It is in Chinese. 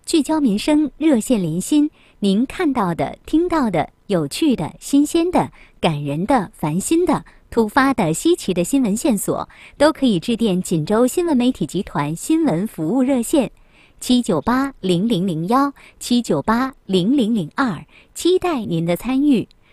聚焦民生，热线连心。您看到的、听到的、有趣的、新鲜的、感人的、烦心的、突发的、稀奇的新闻线索，都可以致电锦州新闻媒体集团新闻服务热线7980001、7980002，期待您的参与。